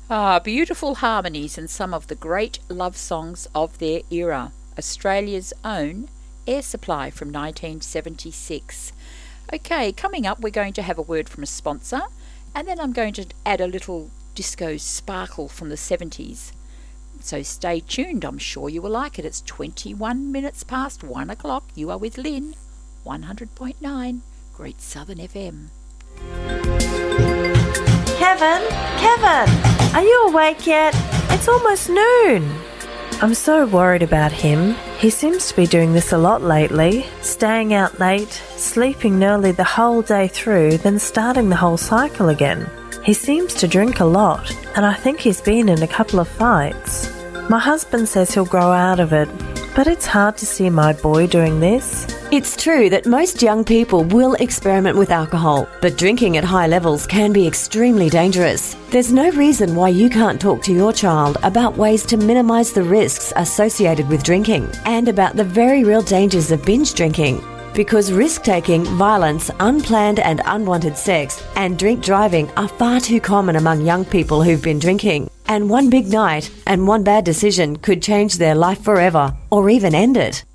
Ah, beautiful harmonies and some of the great love songs of their era. Australia's own Air Supply from 1976. Okay, coming up, we're going to have a word from a sponsor, and then I'm going to add a little disco sparkle from the 70s. So stay tuned, I'm sure you will like it. It's 21 minutes past 1 o'clock. You are with Lynn, 100.9, Great Southern FM. Kevin, are you awake yet? It's almost noon. I'm so worried about him. He seems to be doing this a lot lately, staying out late, sleeping nearly the whole day through, then starting the whole cycle again. He seems to drink a lot, and I think he's been in a couple of fights. My husband says he'll grow out of it, but it's hard to see my boy doing this. It's true that most young people will experiment with alcohol, but drinking at high levels can be extremely dangerous. There's no reason why you can't talk to your child about ways to minimise the risks associated with drinking and about the very real dangers of binge drinking. Because risk-taking, violence, unplanned and unwanted sex and drink driving are far too common among young people who've been drinking. And one big night and one bad decision could change their life forever or even end it.